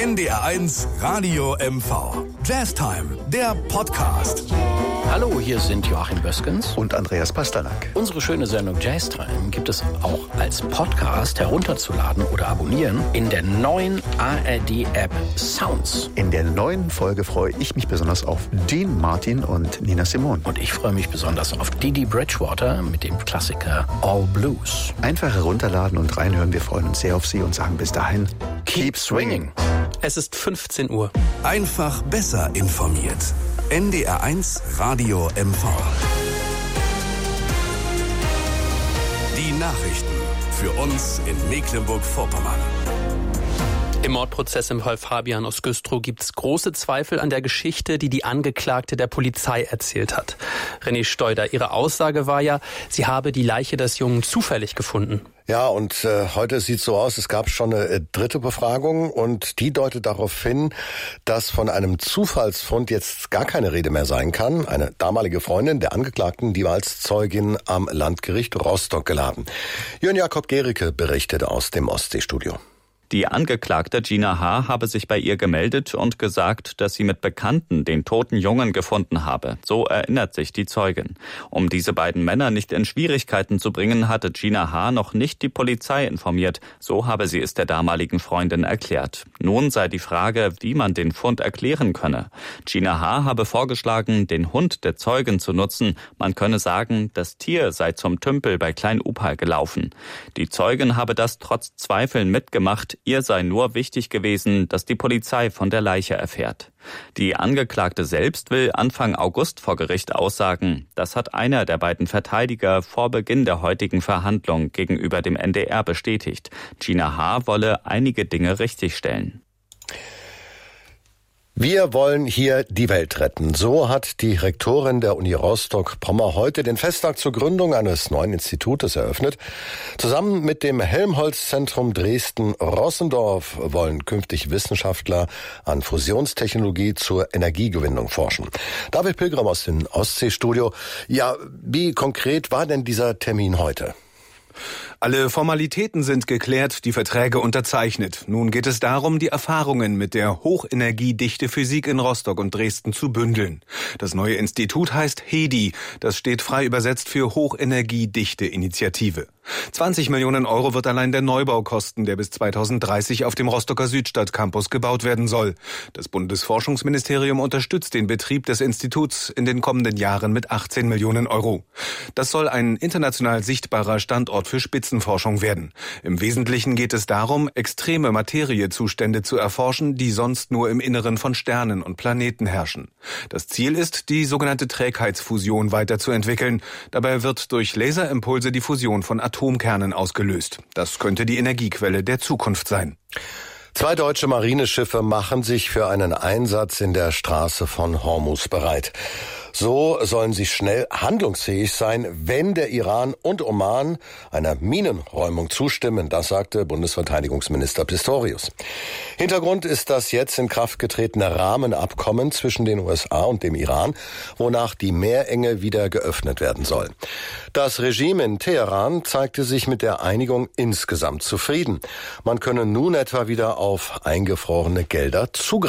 NDR1 Radio MV. Jazztime, der Podcast. Hallo, hier sind Joachim Böskens und Andreas Pasternak. Unsere schöne Sendung Jazztime gibt es auch als Podcast herunterzuladen oder abonnieren in der neuen ARD-App Sounds. In der neuen Folge freue ich mich besonders auf Dean Martin und Nina Simone. Und ich freue mich besonders auf Didi Bridgewater mit dem Klassiker All Blues. Einfach herunterladen und reinhören. Wir freuen uns sehr auf Sie und sagen bis dahin, keep swinging. Es ist 15 Uhr. Einfach besser informiert. NDR1 Radio MV. Die Nachrichten für uns in Mecklenburg-Vorpommern. Im Mordprozess im Fall Fabian aus Güstrow gibt es große Zweifel an der Geschichte, die die Angeklagte der Polizei erzählt hat. René Steuder, ihre Aussage war ja, sie habe die Leiche des Jungen zufällig gefunden. Ja, und heute sieht es so aus, es gab schon eine dritte Befragung und die deutet darauf hin, dass von einem Zufallsfund jetzt gar keine Rede mehr sein kann. Eine damalige Freundin der Angeklagten, die war als Zeugin am Landgericht Rostock geladen. Jörn Jakob Gericke berichtet aus dem Ostseestudio. Die Angeklagte Gina H. habe sich bei ihr gemeldet und gesagt, dass sie mit Bekannten den toten Jungen gefunden habe. So erinnert sich die Zeugin. Um diese beiden Männer nicht in Schwierigkeiten zu bringen, hatte Gina H. noch nicht die Polizei informiert. So habe sie es der damaligen Freundin erklärt. Nun sei die Frage, wie man den Fund erklären könne. Gina H. habe vorgeschlagen, den Hund der Zeugin zu nutzen. Man könne sagen, das Tier sei zum Tümpel bei Klein-Upal gelaufen. Die Zeugin habe das trotz Zweifeln mitgemacht. Ihr sei nur wichtig gewesen, dass die Polizei von der Leiche erfährt. Die Angeklagte selbst will Anfang August vor Gericht aussagen. Das hat einer der beiden Verteidiger vor Beginn der heutigen Verhandlung gegenüber dem NDR bestätigt. Gina H. wolle einige Dinge richtigstellen. Wir wollen hier die Welt retten. So hat die Rektorin der Uni Rostock-Pommer heute den Festtag zur Gründung eines neuen Institutes eröffnet. Zusammen mit dem Helmholtz-Zentrum Dresden-Rossendorf wollen künftig Wissenschaftler an Fusionstechnologie zur Energiegewinnung forschen. David Pilgram aus dem Ostseestudio. Ja, wie konkret war denn dieser Termin heute? Alle Formalitäten sind geklärt, die Verträge unterzeichnet. Nun geht es darum, die Erfahrungen mit der hochenergiedichte Physik in Rostock und Dresden zu bündeln. Das neue Institut heißt HEDI. Das steht frei übersetzt für Hochenergiedichte Initiative. 20 Millionen Euro wird allein der Neubau kosten, der bis 2030 auf dem Rostocker Südstadtcampus gebaut werden soll. Das Bundesforschungsministerium unterstützt den Betrieb des Instituts in den kommenden Jahren mit 18 Millionen Euro. Das soll ein international sichtbarer Standort für Spitzenforschung werden. Im Wesentlichen geht es darum, extreme Materiezustände zu erforschen, die sonst nur im Inneren von Sternen und Planeten herrschen. Das Ziel ist, die sogenannte Trägheitsfusion weiterzuentwickeln. Dabei wird durch Laserimpulse die Fusion von Atomkernen ausgelöst. Das könnte die Energiequelle der Zukunft sein. 2 deutsche Marineschiffe machen sich für einen Einsatz in der Straße von Hormuz bereit. So sollen sie schnell handlungsfähig sein, wenn der Iran und Oman einer Minenräumung zustimmen. Das sagte Bundesverteidigungsminister Pistorius. Hintergrund ist das jetzt in Kraft getretene Rahmenabkommen zwischen den USA und dem Iran, wonach die Meerenge wieder geöffnet werden soll. Das Regime in Teheran zeigte sich mit der Einigung insgesamt zufrieden. Man könne nun etwa wieder auf eingefrorene Gelder zugreifen.